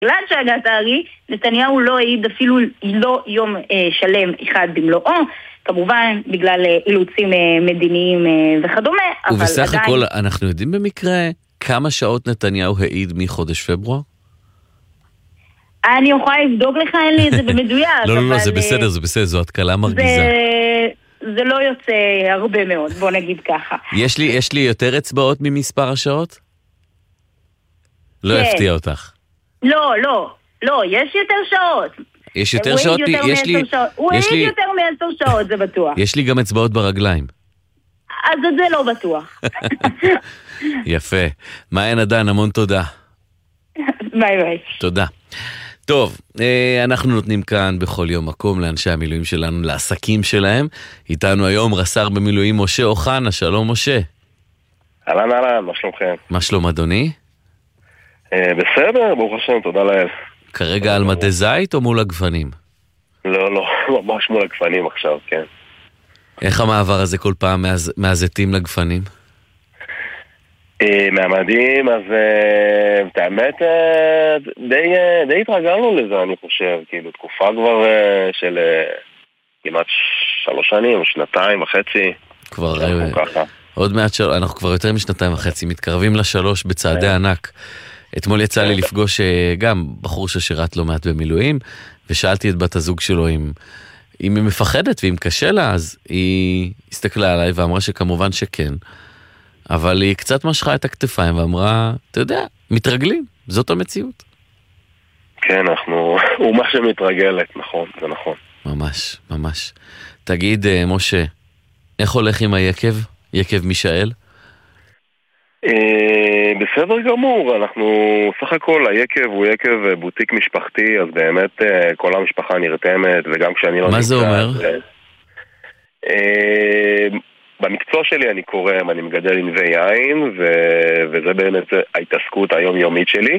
בגלל שהגעת הארי, נתניהו לא העיד אפילו לא יום שלם אחד במלואו, כמובן בגלל אילוצים מדיניים וכדומה, ובסך הכל אנחנו יודעים במקרה כמה שעות נתניהו העיד מחודש פברואר? אני יכולה לבדוק לך, אין לי את זה במדויק. לא, זה בסדר, זו התקלה מרגיזה. זה לא יוצא הרבה מאוד, בוא נגיד ככה. יש לי יותר אצבעות ממספר השעות? לא יפתיע אותך. לא, יש יותר שעות. יש יותר שעות? הוא העיד יותר מ10 שעות, זה בטוח. יש לי גם אצבעות ברגליים. אז את זה לא בטוח. יפה. מעיין עדן, המון תודה. ביי. תודה. טוב, אנחנו נותנים כאן בכל יום מקום לאנשי המילואים שלנו, לעסקים שלהם. איתנו היום רס"ר במילואים משה אוחנה. שלום משה. אהלן, מה שלומכם? מה שלום אדוני? בסדר, ברוך השם, תודה לאל. כרגע על מדי זית או מול הגפנים? לא, ממש מול הגפנים עכשיו, כן. איך המעבר הזה כל פעם מהזיתים לגפנים? מהמדים, אז האמת די התרגלנו לזה, אני חושב, כאילו תקופה כבר של כמעט 3 שנים, 2.5. כבר עוד מעט אנחנו כבר יותר מ2.5, מתקרבים ל3 בצעדי ענק. אתמול יצא לי לפגוש גם בחור ששירת לא מעט במילואים, ושאלתי את בת הזוג שלו אם היא מפחדת ואם קשה לה, אז היא הסתכלה עליי ואמרה שכמובן שכן. אבל היא קצת משכה את הכתפיים ואמרה, אתה יודע, מתרגלים, זאת המציאות. כן, הוא מה שמתרגלת, נכון, זה נכון. ממש. תגיד, משה, איך הולך עם היקב? יקב מישאל? בסדר גמור, סך הכל היקב הוא יקב בוטיק משפחתי, אז באמת כל המשפחה נרתמת, וגם כשאני לא מה זה אומר? במקצוע שלי אני קורם, אני מגדל ענבי יין, וזה באמת ההתעסקות היומיומית שלי.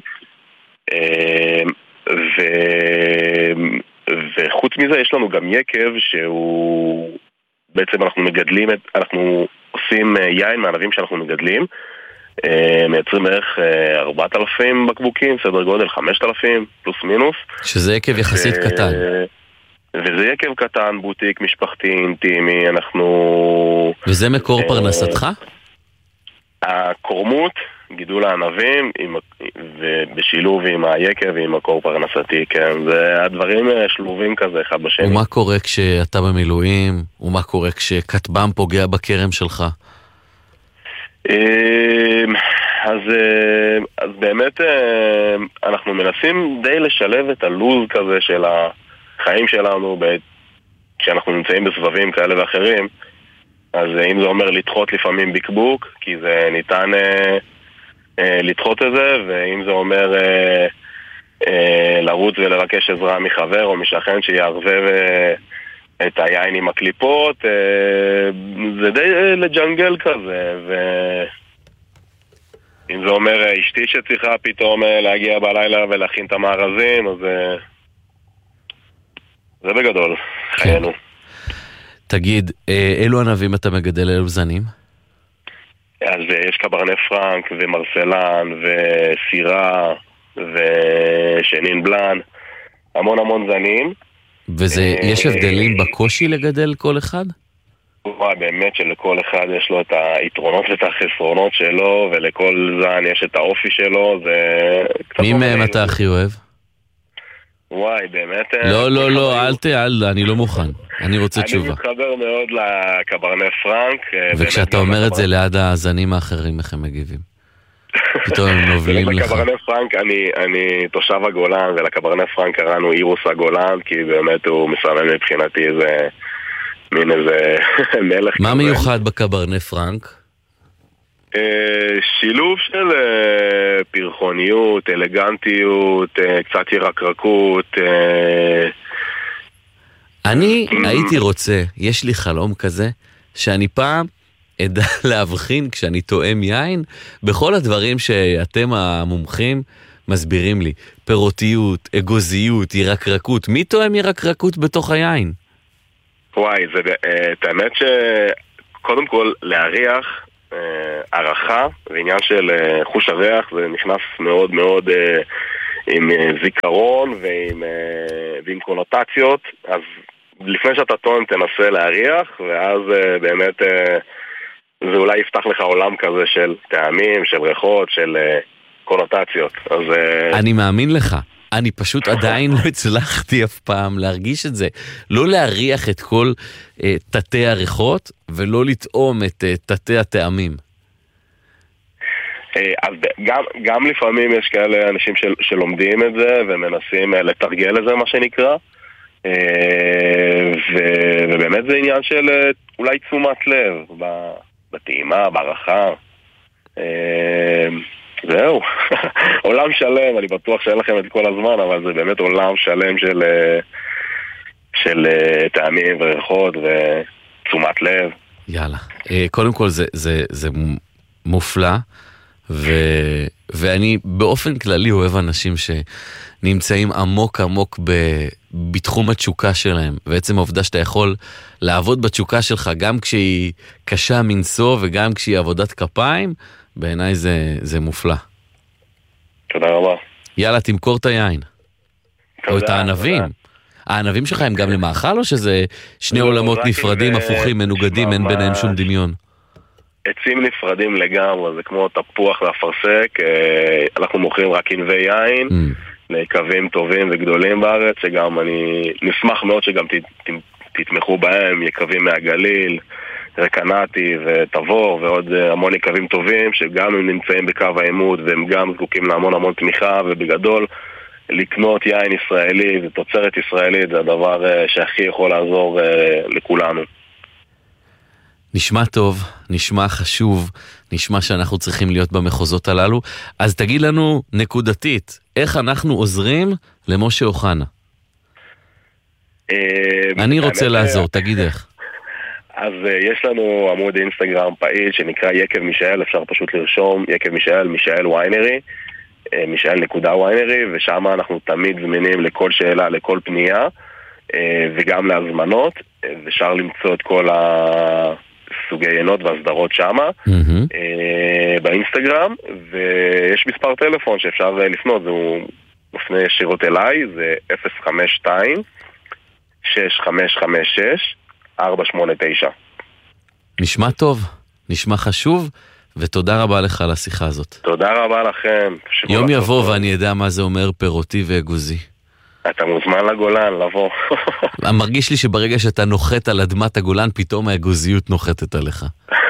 וחוץ מזה יש לנו גם יקב שהוא בעצם אנחנו עושים יין מענבים שאנחנו מגדלים, מייצרים בערך 4,000 בקבוקים, סדר גודל 5,000 פלוס מינוס, שזה יקב יחסית קטן. וזה יקב קטן, בוטיק משפחתי, אינטימי. וזה מקור פרנסתך? הקורמות, גידול הענבים, ובשילוב עם היקב ועם מקור פרנסתי, כן. זה הדברים שלובים כזה אחד בשני. ומה קורה כשאתה במילואים? ומה קורה כשכתבם פוגע בכרם שלך? אז באמת אנחנו מנסים די לשלב את הלוז כזה של החיים שלנו כשאנחנו נמצאים בסבבים כאלה ואחרים. אז אם זה אומר לדחות לפעמים בקבוק, כי זה ניתן לדחות את זה, ואם זה אומר לרוץ ולבקש עזרה מחבר או משכן שיערבב את היין עם הקליפות, זה די לג'נגל כזה. ואם זה אומר אשתי שצריכה פתאום להגיע בלילה ולהכין את המארזים, אז זה בגדול חיינו. תגיד, אילו ענבים אתה מגדל, אילו זנים? אז יש קברנה פרנק ומרסלן וסירה ושנין בלן, המון זנים. יש הבדלים בקושי לגדל כל אחד? באמת שלכל אחד יש לו את היתרונות ואת החסרונות שלו, ולכל זן יש את האופי שלו. מי מהם אתה הכי אוהב? וואי, באמת... לא, אני לא מוכן. אני רוצה תשובה. אני מתחבר מאוד לקברנה פרנק. וכשאתה אומר את זה ליד הזנים האחרים, איך הם מגיבים? פתאום הם נובלים לך. לקברנה פרנק, אני תושב הגולן, ולקברנה פרנק קראנו אירוס הגולן, כי באמת הוא מסמל מבחינתי איזה מלך. מה מיוחד בקברנה פרנק? שילוב של פרחוניות, אלגנטיות, קצת ירקרקות. אני הייתי רוצה, יש לי חלום כזה, שאני פעם אדע להבחין כשאני טועם יין, בכל הדברים שאתם המומחים מסבירים לי. פירותיות, אגוזיות, ירקרקות. מי טועם ירקרקות בתוך היין? וואי, את האמת שקודם כל להריח ערכה, ועניין של חוש הריח, זה נכנס מאוד מאוד עם זיכרון ועם קונוטציות, אז לפני שאתה טוען תנסה להריח, ואז באמת זה אולי יפתח לך עולם כזה של טעמים, של ריחות, של קונוטציות. אז אני מאמין לך. אני פשוט עדיין לא הצלחתי אף פעם להרגיש את זה. לא להריח את כל תתי הריחות, ולא לטעום את תתי הטעמים. אז גם לפעמים יש כאלה אנשים שלומדים את זה, ומנסים לתרגל את זה, מה שנקרא. ובאמת זה עניין של אולי תשומת לב, בטעימה, בערכה. זהו, עולם שלם, אני בטוח שאין לכם את כל הזמן, אבל זה באמת עולם שלם של טעמים וריחות ותשומת לב. יאללה, קודם כל זה מופלא, ואני באופן כללי אוהב אנשים שנמצאים עמוק עמוק בתחום התשוקה שלהם, ועצם העובדה שאתה יכול לעבוד בתשוקה שלך גם כשהיא קשה מנסו וגם כשהיא עבודת כפיים, בעיניי זה מופלא. תודה רבה. יאללה, תמכור את היין. או את הענבים. הענבים שלך הם גם למאכל, או שזה שני עולמות נפרדים, הפוכים, מנוגדים, אין ביניהם שום דמיון? עצים נפרדים לגמרי, זה כמו תפוח ואפרסק. אנחנו מוכרים רק ענבי יין, לקווים טובים וגדולים בארץ, שגם אני נשמח מאוד שגם תתמכו בהם, יקבים מהגליל, רקנטי וטבור ועוד המון יקבים טובים שגם הם נמצאים בקו העימות והם גם זקוקים להמון תמיכה, ובגדול לקנות יין ישראלי ותוצרת ישראלית זה הדבר שהכי יכול לעזור לכולנו. נשמע טוב, נשמע חשוב, נשמע שאנחנו צריכים להיות במחוזות הללו. אז תגיד לנו נקודתית, איך אנחנו עוזרים למשה אוחנה? אני רוצה לעזור, תגיד איך. אז יש לנו עמוד אינסטגרם פעיל שנקרא יקב מישאל, אפשר פשוט לרשום יקב מישאל, מישאל וויינרי, מישאל.וויינרי, ושם אנחנו תמיד זמינים לכל שאלה, לכל פנייה, וגם להזמנות, ואפשר למצוא את כל הסוגי עינות והסדרות שם באינסטגרם, ויש מספר טלפון שאפשר לפנות, והוא מפנה ישירות אליי, זה 052-6556-489. נשמע טוב, נשמע חשוב, ותודה רבה לך על השיחה הזאת. תודה רבה לכם. יום יבוא ואני יודע מה זה אומר פירותי ואגוזי. אתה מוזמן לגולן, לבוא. מרגיש לי שברגע שאתה נוחת על אדמת הגולן, פתאום האגוזיות נוחתת עליך.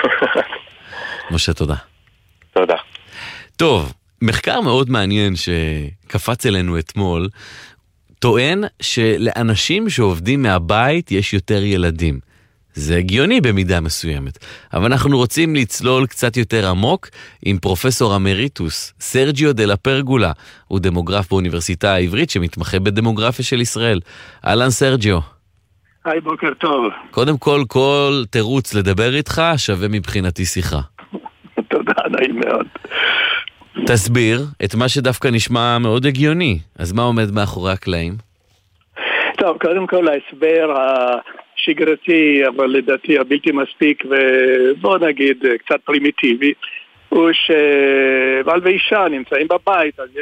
משה, תודה. תודה. טוב, מחקר מאוד מעניין שקפץ אלינו אתמול, טוען שלאנשים שעובדים מהבית יש יותר ילדים. זה הגיוני במידה מסוימת, אבל אנחנו רוצים לצלול קצת יותר עמוק עם פרופסור אמריטוס, סרג'יו דה לה פרגולה, הוא דמוגרף באוניברסיטה העברית שמתמחה בדמוגרפיה של ישראל. אהלן סרג'יו. היי, בוקר טוב. קודם כל תירוץ לדבר איתך שווה מבחינתי שיחה. תודה, נעים מאוד. תסביר את מה שדווקא נשמע מאוד הגיוני, אז מה עומד מאחורי הקלעים? טוב, קודם כל ההסבר השגרתי, אבל לדעתי הבלתי מספיק ובוא נגיד קצת פרימיטיבי, הוא שבעל ואישה נמצאים בבית, אז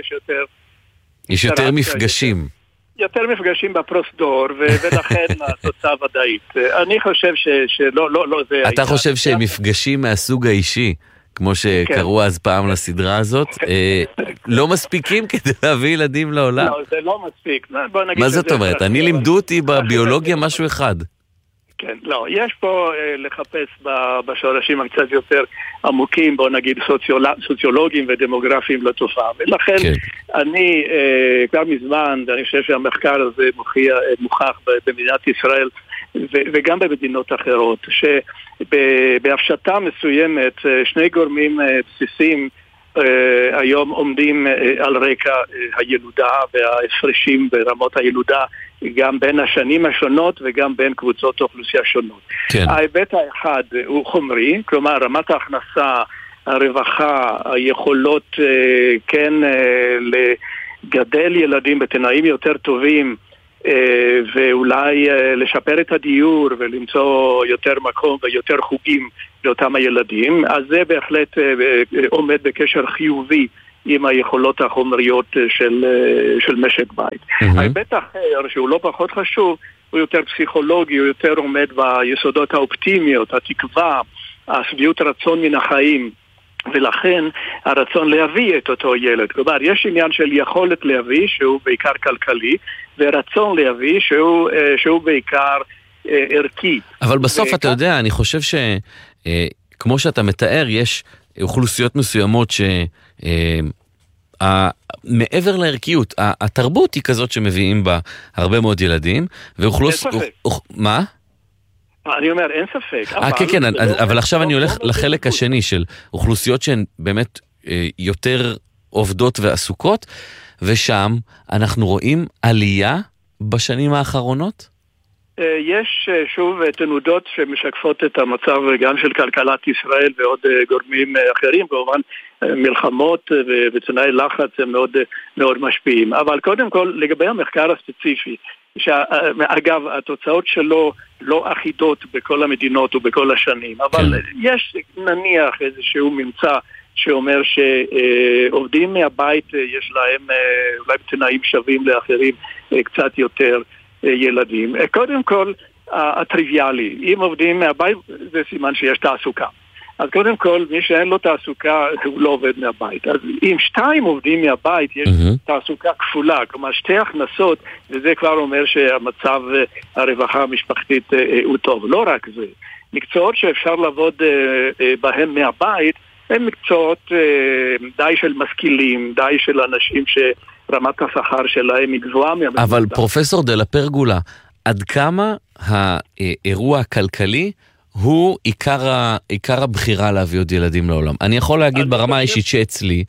יש יותר מפגשים. יותר מפגשים בפרוסדור, ולכן התוצאה ודאית. אני חושב שלא זה... אתה חושב שהם מפגשים מהסוג האישי, כמו שקראו אז פעם לסדרה הזאת, לא מספיקים כדי להביא ילדים לעולם? לא, זה לא מספיק. מה זאת אומרת? אני לימדו אותי בביולוגיה משהו אחד. כן, לא, יש פה לחפש בשורשים הקצת יותר עמוקים, בוא נגיד סוציולוגיים ודמוגרפיים לתופעה, ולכן אני כבר מזמן, ואני חושב שהמחקר הזה מוכח במדינת ישראל וגם במדינות אחרות, שבהפשטה מסוימת שני גורמים בסיסיים היום עומדים על רקע הילודה וההפרשים ברמות הילודה גם בין השנים השונות וגם בין קבוצות אוכלוסייה שונות. כן. ההיבט האחד הוא חומרי, כלומר רמת ההכנסה, הרווחה, היכולות כן לגדל ילדים בתנאים יותר טובים ואולי לשפר את הדיור ולמצוא יותר מקום ויותר חוגים לאותם הילדים, אז זה בהחלט עומד בקשר חיובי עם היכולות החומריות של משק בית. ההיבט האחר, שהוא לא פחות חשוב, הוא יותר פסיכולוגי, הוא יותר עומד ביסודות האופטימיות, התקווה, השביעות רצון מן החיים, ולכן הרצון להביא את אותו ילד. כלומר, יש עניין של יכולת להביא, שהוא בעיקר כלכלי, ורצון להביא, שהוא בעיקר ערכי. אבל בסוף אתה יודע, אני חושב שכמו שאתה מתאר, יש אוכלוסיות מסוימות מעבר לערכיות, התרבות היא כזאת שמביאים בה הרבה מאוד ילדים, מה? אני אומר, אין ספק. כן, אבל עכשיו אני הולך לחלק השני של אוכלוסיות שהן באמת יותר עובדות ועסוקות, ושם אנחנו רואים עלייה בשנים האחרונות? יש שוב תנודות שמשקפות את המצב גם של כלכלת ישראל ועוד גורמים אחרים, כמובן מלחמות ותנאי לחץ הם מאוד, מאוד משפיעים. אבל קודם כל, לגבי המחקר הספציפי, שאגב, התוצאות שלו לא אחידות בכל המדינות ובכל השנים, אבל יש נניח איזשהו ממצא שאומר שעובדים מהבית יש להם אולי בתנאים שווים לאחרים קצת יותר ילדים. קודם כל, הטריוויאלי, אם עובדים מהבית זה סימן שיש תעסוקה. אז קודם כל, מי שאין לו תעסוקה, הוא לא עובד מהבית. אז אם 2 עובדים מהבית, יש תעסוקה כפולה, כלומר 2 הכנסות, וזה כבר אומר שהמצב הרווחה המשפחתית הוא טוב. לא רק זה, מקצועות שאפשר לעבוד בהם מהבית, הם מקצועות די של משכילים, די של אנשים שרמת השכר שלהם היא גבוהה. אבל פרופסור דלה פרגולה, עד כמה האירוע הכלכלי הוא עיקר הבחירה להביא עוד ילדים לעולם? אני יכול להגיד ברמה האישית שאצלי,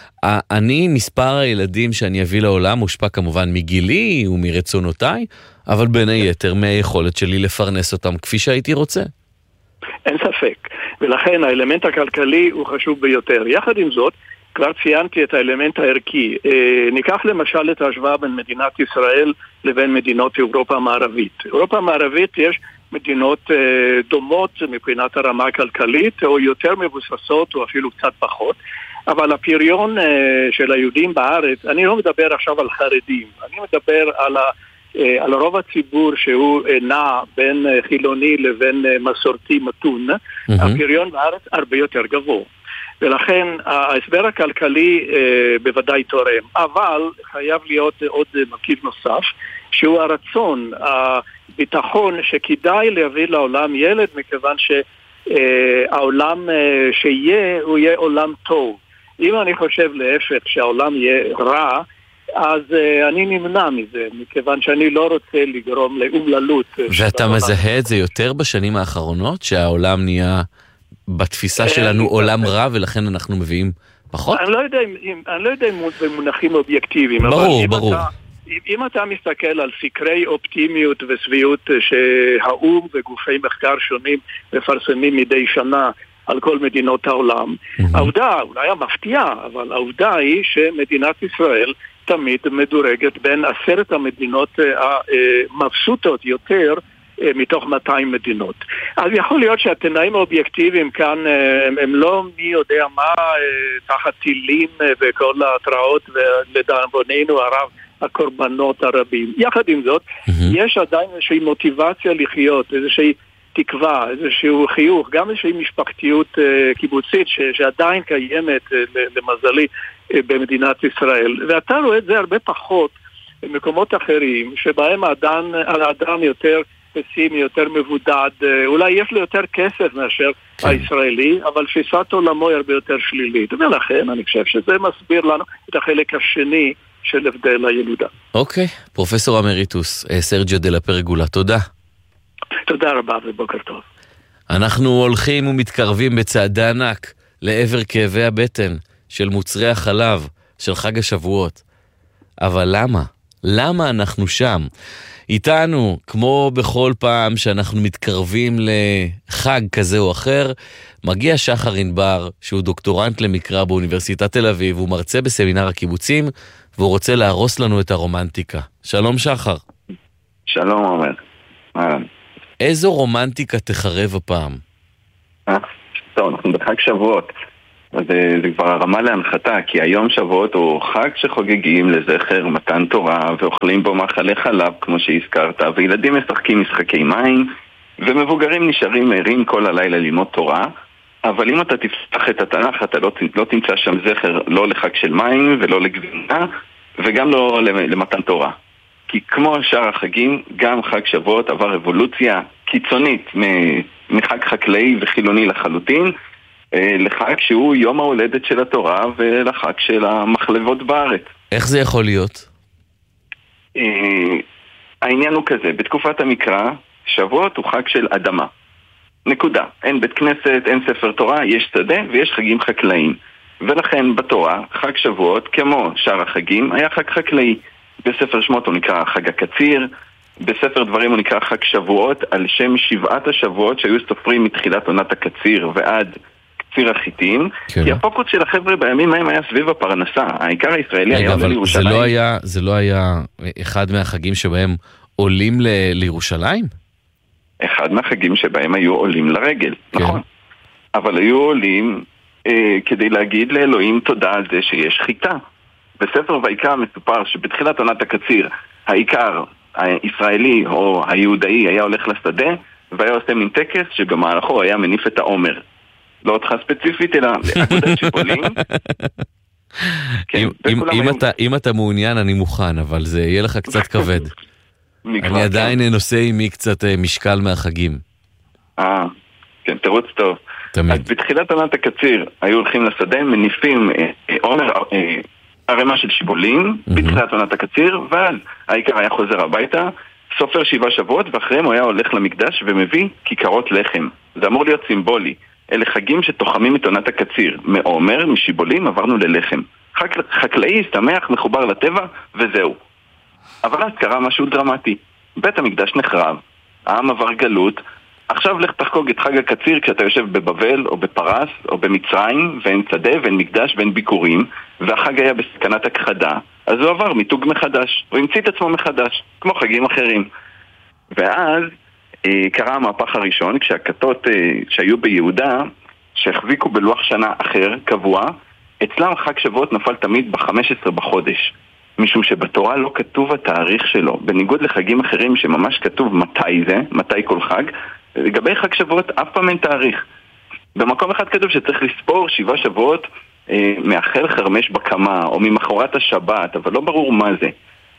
מספר הילדים שאני אביא לעולם מושפע כמובן מגילי ומרצונותיי, אבל בין היתר מהיכולת שלי לפרנס אותם כפי שהייתי רוצה. אין ספק, ולכן האלמנט הכלכלי הוא חשוב ביותר. יחד עם זאת, כבר ציינתי את האלמנט הערכי. ניקח למשל את ההשוואה בין מדינת ישראל לבין מדינות אירופה המערבית. אירופה המערבית יש מדינות דומות מבחינת הרמה הכלכלית, או יותר מבוססות, או אפילו קצת פחות, אבל הפריון של היהודים בארץ, אני לא מדבר עכשיו על חרדים, אני מדבר על רוב הציבור שהוא נע בין חילוני לבין מסורתי מתון, הפריון בארץ הרבה יותר גבוה. ולכן ההסבר הכלכלי בוודאי תורם, אבל חייב להיות עוד מרכיב נוסף, שהוא הרצון, הביטחון שכדאי להביא לעולם ילד, מכיוון שהעולם שיהיה, הוא יהיה עולם טוב. אם אני חושב להפך שהעולם יהיה רע, אז אני נמנע מזה, מכיוון שאני לא רוצה לגרום לאומללות. ואתה מזהה את זה יותר בשנים האחרונות, שהעולם נהיה בתפיסה שלנו עולם רע, ולכן אנחנו מביאים פחות? אני לא יודע אם במונחים אובייקטיביים. ברור. אם אתה מסתכל על סקרי אופטימיות וסביעות שהאום וגופי מחקר שונים מפרסמים מדי שנה על כל מדינות העולם, העובדה, אולי המפתיעה, אבל העובדה היא שמדינת ישראל תמיד מדורגת בין 10 המדינות המבסוטות יותר מתוך 200 מדינות. אז יכול להיות שהתנאים האובייקטיביים כאן הם לא מי יודע מה, תחת טילים וכל ההתראות, ולדאבוננו הרב הקורבנות הרבים. יחד עם זאת, יש עדיין איזושהי מוטיבציה לחיות, איזושהי תקווה, איזשהו חיוך, גם איזושהי משפחתיות קיבוצית שעדיין קיימת למזלי במדינת ישראל. ואתה רואה את זה הרבה פחות במקומות אחרים, שבהם האדם יותר פסימי, יותר מבודד, אולי יש לו יותר כסף מאשר הישראלי, אבל תפיסת עולמו היא הרבה יותר שלילית. ולכן אני חושב שזה מסביר לנו את החלק השני של הבדל הילודה. אוקיי, פרופסור אמריטוס סרג'יו דלה פרגולה, תודה. תודה רבה ובוקר טוב. אנחנו הולכים ומתקרבים בצעדי ענק לעבר כאבי הבטן של מוצרי החלב של חג השבועות. אבל למה? למה אנחנו שם? איתנו, כמו בכל פעם שאנחנו מתקרבים לחג כזה או אחר, מגיע שחר ענבר, שהוא דוקטורנט למקרא באוניברסיטת תל אביב, הוא מרצה בסמינר הקיבוצים, והוא רוצה להרוס לנו את הרומנטיקה. שלום שחר. שלום עומר. איזו רומנטיקה תחרב הפעם? טוב, אנחנו בחג שבועות. אז זה כבר הרמה להנחתה, כי היום שבועות הוא חג שחוגגים לזכר מתן תורה, ואוכלים בו מאכלי חלב, כמו שהזכרת, וילדים משחקים משחקי מים, ומבוגרים נשארים ערים כל הלילה ללמוד תורה, אבל אם אתה תפתח את התנ"ך, אתה לא תמצא שם זכר לא לחג של מים ולא לגבינה, וגם לא למתן תורה. כי כמו שאר החגים, גם חג שבועות עבר אבולוציה קיצונית מחג חקלאי וחילוני לחלוטין, לחג שהוא יום ההולדת של התורה ולחג של המחלבות בארץ. איך זה יכול להיות? העניין הוא כזה, בתקופת המקרא, שבועות הוא חג של אדמה. נקודה. אין בית כנסת, אין ספר תורה, יש שדה ויש חגים חקלאיים. ולכן בתורה, חג שבועות, כמו שאר החגים, היה חג חקלאי. בספר שמות הוא נקרא חג הקציר, בספר דברים הוא נקרא חג שבועות, על שם 7 השבועות שהיו סופרים מתחילת עונת הקציר ועד קציר החיטים, כן. כי הפוקוס של החבר'ה בימים ההם היה סביב הפרנסה. העיקר הישראלי היה עולה לירושלים. זה לא היה אחד מהחגים שבהם עולים לירושלים? אחד מהחגים שבהם היו עולים לרגל, כן. נכון. אבל היו עולים כדי להגיד לאלוהים תודה על זה שיש חיטה. בספר ויקרא מסופר שבתחילת עונת הקציר, העיקר הישראלי או היהודאי היה הולך לשדה, והיה עושה מין טקס שבמהלכו היה מניף את העומר. לא אותך ספציפית, אלא לעבודת שיפולים. אם אתה מעוניין, אני מוכן, אבל זה יהיה לך קצת כבד. אני עדיין נושא עימי קצת משקל מהחגים. כן, תירוץ טוב. תמיד. אז בתחילת עונת הקציר היו הולכים לשדה, מניפים עומר, הרמה של שיבולים, בתחילת עונת הקציר, ואז העיקר היה חוזר הביתה, סופר 7 שבועות, ואחריהם הוא היה הולך למקדש ומביא כיכרות לחם. זה אמור להיות סימבולי. אלה חגים שתוחמים את עונת הקציר. מעומר, משיבולים, עברנו ללחם. חקלאי, שמח, מחובר לטבע, וזהו. אבל אז קרה משהו דרמטי. בית המקדש נחרב, העם עבר גלות, עכשיו לך תחגוג את חג הקציר כשאתה יושב בבבל או בפרס או במצרים, ואין שדה ואין מקדש ואין ביקורים, והחג היה בסכנת הכחדה, אז הוא עבר מיתוג מחדש, הוא המציא את עצמו מחדש, כמו חגים אחרים. ואז קרה המהפך הראשון, כשהכתות שהיו ביהודה, שהחזיקו בלוח שנה אחר, קבוע, אצלם חג שבועות נפל תמיד ב-15 בחודש, משום שבתורה לא כתוב התאריך שלו, בניגוד לחגים אחרים שממש כתוב מתי זה, מתי כל חג. לגבי חג שבועות אף פעם אין תאריך. במקום אחד כתוב שצריך לספור 7 שבועות מאחל חרמש בקמה או ממחרת השבת, אבל לא ברור מה זה.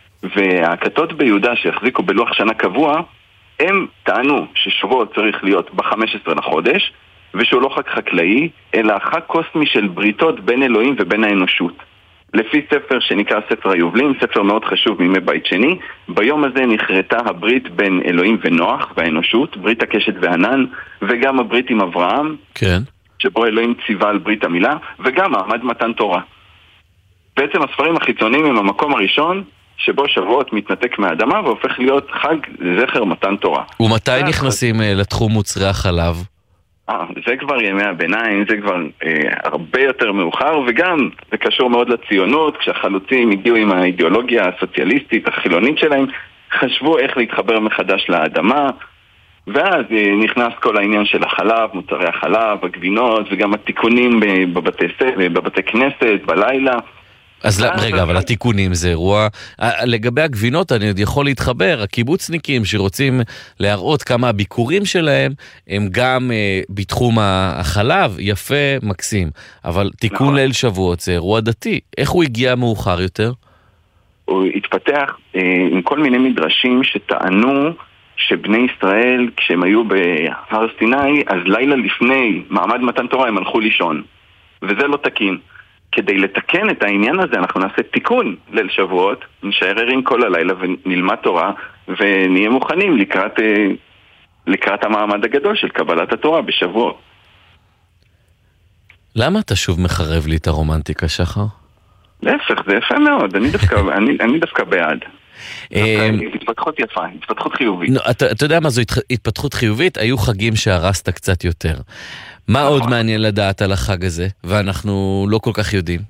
והכתות ביהודה שהחזיקו בלוח שנה קבוע, הם טענו ששבועות צריך להיות ב-15 לחודש, ושהוא לא חג חקלאי, אלא חג קוסמי של בריתות בין אלוהים ובין האנושות. לפי ספר שנקרא ספר היובלים, ספר מאוד חשוב מימי בית שני, ביום הזה נחרטה הברית בין אלוהים ונוח והאנושות, ברית הקשת והענן, וגם הברית עם אברהם, כן. שבו אלוהים ציווה על ברית המילה, וגם מעמד מתן תורה. בעצם הספרים החיצוניים הם המקום הראשון שבו שבועות מתנתק מהאדמה והופך להיות חג זכר מתן תורה. ומתי נכנסים לתחום מוצרי החלב? זה כבר ימי הביניים, זה כבר הרבה יותר מאוחר, וגם זה קשור מאוד לציונות. כשהחלוצים הגיעו עם האידיאולוגיה הסוציאליסטית החילונית שלהם, חשבו איך להתחבר מחדש לאדמה, ואז נכנס כל העניין של החלב, מוצרי החלב, הגבינות, וגם התיקונים בבתי כנסת, בלילה. אז רגע, אבל התיקונים זה אירוע, לגבי הגבינות אני עוד יכול להתחבר, הקיבוצניקים שרוצים להראות כמה הביקורים שלהם הם גם בתחום החלב, יפה, מקסים, אבל תיקון ליל שבועות זה אירוע דתי, איך הוא הגיע מאוחר יותר? הוא התפתח עם כל מיני מדרשים שטענו שבני ישראל כשהם היו בהר סיני, אז לילה לפני מעמד מתן תורה הם הלכו לישון, וזה לא תקין. כדי לתקן את העניין הזה אנחנו נעשה תיקון ליל שבועות, נשאר ערים כל הלילה ונלמד תורה ונהיה מוכנים לקראת המעמד הגדול של קבלת התורה בשבועות. למה אתה שוב מחרב לי את הרומנטיקה, שחר? להפך, זה יפה מאוד, אני דווקא בעד. התפתחות יפה, התפתחות חיובית. אתה יודע מה זו התפתחות חיובית? היו חגים שהרסת קצת יותר. מה עוד מעניין לדעת על החג הזה, ואנחנו לא כל כך יודעים?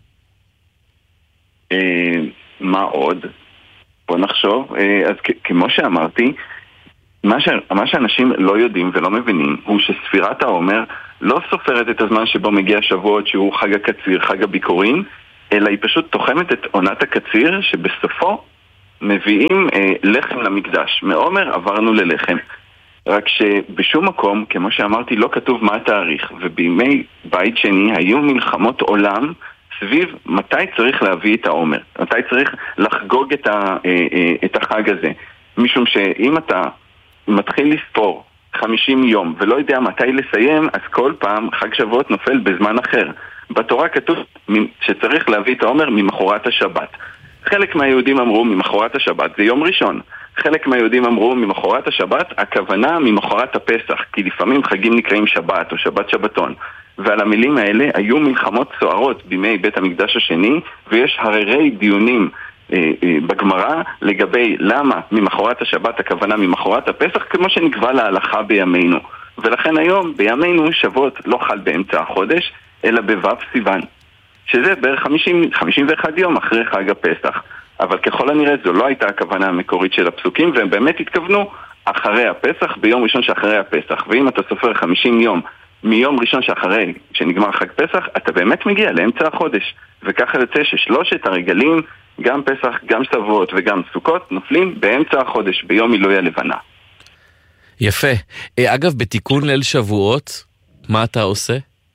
מה עוד? בוא נחשוב. אז כמו שאמרתי, מה שאנשים לא יודעים ולא מבינים, הוא שספירת העומר לא סופרת את הזמן שבו מגיע שבועות שהוא חג הקציר, חג הביקורים, אלא היא פשוט תוחמת את עונת הקציר שבסופו מביאים לחם למקדש. מעומר עברנו ללחם. רק שבשום מקום, כמו שאמרתי, לא כתוב מה התאריך, ובימי בית שני היו מלחמות עולם סביב מתי צריך להביא את העומר, מתי צריך לחגוג את החג הזה. משום שאם אתה מתחיל לספור 50 יום ולא יודע מתי לסיים, אז כל פעם חג שבועות נופל בזמן אחר. בתורה כתוב שצריך להביא את העומר ממחרת השבת. חלק מהיהודים אמרו ממחרת השבת, זה יום ראשון. חלק מהיהודים אמרו ממחרת השבת, הכוונה ממחרת הפסח, כי לפעמים חגים נקראים שבת או שבת שבתון. ועל המילים האלה היו מלחמות סוערות בימי בית המקדש השני, ויש הררי דיונים בגמרא לגבי למה ממחרת השבת הכוונה ממחרת הפסח, כמו שנקבע להלכה בימינו. ולכן היום בימינו שבועות לא חל באמצע החודש, אלא בו' סיוון, שזה בערך 51 יום אחרי חג הפסח. אבל ככל הנראה זו לא הייתה הכוונה המקורית של הפסוקים, והם באמת התכוונו אחרי הפסח, ביום ראשון שאחרי הפסח. ואם אתה סופר 50 יום מיום ראשון שאחרי שנגמר חג פסח, אתה באמת מגיע לאמצע החודש. וככה יוצא ששלושת הרגלים, גם פסח, גם שבועות וגם סוכות, נופלים באמצע החודש, ביום מילוי הלבנה. יפה. אגב, בתיקון ליל שבועות, מה אתה עושה?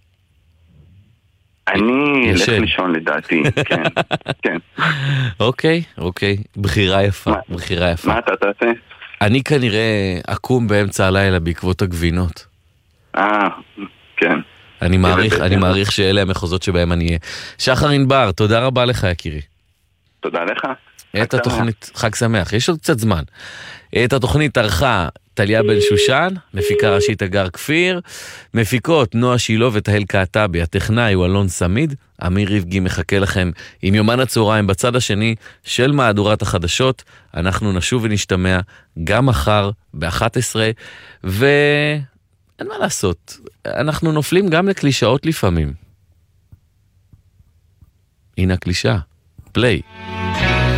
אני אלך לישון לדעתי, כן, כן. אוקיי. בחירה יפה. מה אתה תעשה? אני כנראה אקום באמצע הלילה בעקבות הגבינות. כן. אני מעריך שאלה המחוזות שבהם אני אהיה. שחר ענבר, תודה רבה לך יקירי. תודה לך. את התוכנית, חג שמח, יש עוד קצת זמן. את התוכנית ערכה טליה בן שושן, מפיקה ראשית אגר כפיר, מפיקות נועה שילו ותהל קעטבי, הטכנאי הוא אלון סמיד, אמיר ריבגי מחכה לכם עם יומן הצהריים בצד השני של מהדורת החדשות. אנחנו נשוב ונשתמע גם מחר ב-11, ואין מה לעשות, אנחנו נופלים גם לקלישאות לפעמים. הנה הקלישה, פליי.